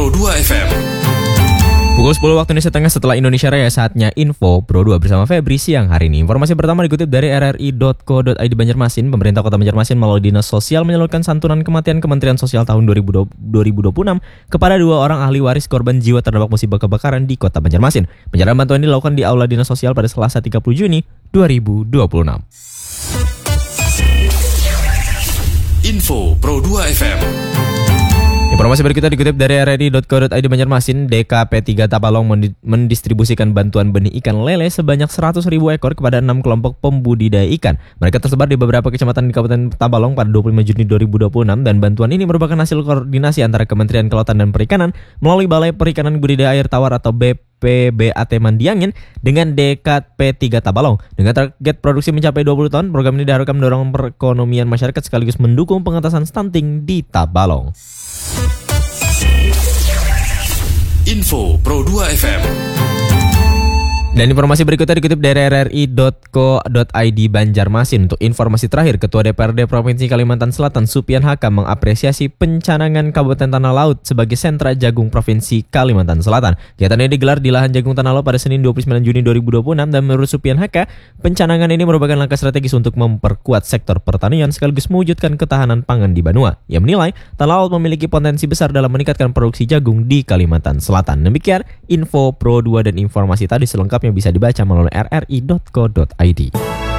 Pro 2 FM. Pukul 10 waktu Indonesia Tengah setelah Indonesia Raya, saatnya Info Pro 2 bersama Febri siang hari ini. Informasi pertama dikutip dari rri.co.id Banjarmasin. Pemerintah Kota Banjarmasin melalui Dinas Sosial menyalurkan santunan kematian Kementerian Sosial tahun 2026 kepada 2 orang ahli waris korban jiwa terdampak musibah kebakaran di Kota Banjarmasin. Penyerahan bantuan ini dilakukan di Aula Dinas Sosial pada Selasa 30 Juni 2026. Info Pro 2 FM. Informasi berikutnya dikutip dari rri.co.id Banjarmasin. DKP 3 Tabalong mendistribusikan bantuan benih ikan lele sebanyak 100.000 ekor kepada 6 kelompok pembudidaya ikan. Mereka tersebar di beberapa kecamatan di Kabupaten Tabalong pada 25 Juni 2026 dan bantuan ini merupakan hasil koordinasi antara Kementerian Kelautan dan Perikanan melalui Balai Perikanan Budidaya Air Tawar atau PBAT Mandiangin dengan DKP 3 Tabalong. Dengan target produksi mencapai 20 ton, program ini diharapkan mendorong perekonomian masyarakat sekaligus mendukung pengentasan stunting di Tabalong. Info Pro 2 FM. Dan informasi berikutnya dikutip dari rri.co.id Banjarmasin. Untuk informasi terakhir, Ketua DPRD Provinsi Kalimantan Selatan Supian Haka mengapresiasi pencanangan Kabupaten Tanah Laut sebagai sentra jagung Provinsi Kalimantan Selatan. Kegiatan ini digelar di lahan jagung Tanah Laut pada Senin 29 Juni 2026 dan menurut Supian Haka, pencanangan ini merupakan langkah strategis untuk memperkuat sektor pertanian sekaligus mewujudkan ketahanan pangan di Banua. Ia menilai Tanah Laut memiliki potensi besar dalam meningkatkan produksi jagung di Kalimantan Selatan. Demikian Info Pro 2 dan informasi tadi selengkapnya bisa dibaca melalui rri.co.id.